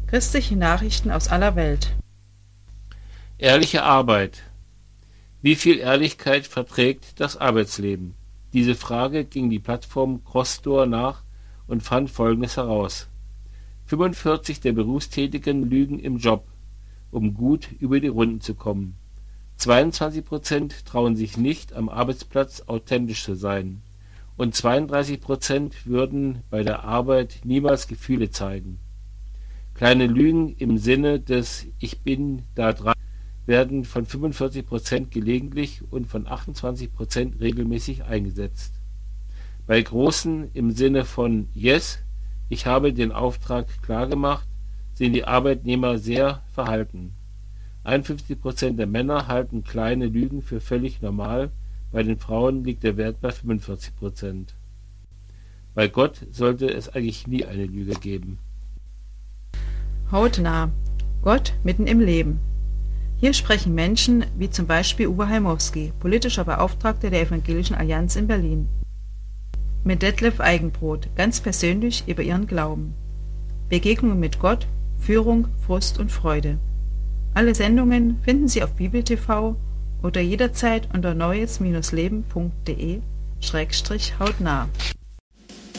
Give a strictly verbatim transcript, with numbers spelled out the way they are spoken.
Christliche Nachrichten aus aller Welt. Ehrliche Arbeit. Wie viel Ehrlichkeit verträgt das Arbeitsleben? Diese Frage ging die Plattform Crossdoor nach und fand Folgendes heraus: fünfundvierzig der Berufstätigen lügen im Job, um gut über die Runden zu kommen. zweiundzwanzig Prozent trauen sich nicht, am Arbeitsplatz authentisch zu sein. Und zweiunddreißig Prozent würden bei der Arbeit niemals Gefühle zeigen. Kleine Lügen im Sinne des Ich bin da dran werden von fünfundvierzig Prozent gelegentlich und von achtundzwanzig Prozent regelmäßig eingesetzt. Bei großen im Sinne von Yes, ich habe den Auftrag klargemacht, sind die Arbeitnehmer sehr verhalten. einundfünfzig Prozent der Männer halten kleine Lügen für völlig normal, bei den Frauen liegt der Wert bei fünfundvierzig Prozent. Bei Gott sollte es eigentlich nie eine Lüge geben. Hautnah. Gott mitten im Leben. Hier sprechen Menschen wie zum Beispiel Uwe Heimowski, politischer Beauftragter der Evangelischen Allianz in Berlin, mit Detlef Eigenbrot, ganz persönlich über ihren Glauben. Begegnungen mit Gott, Führung, Frust und Freude. Alle Sendungen finden Sie auf Bibel T V oder jederzeit unter neues Bindestrich leben punkt de Schrägstrich hautnah.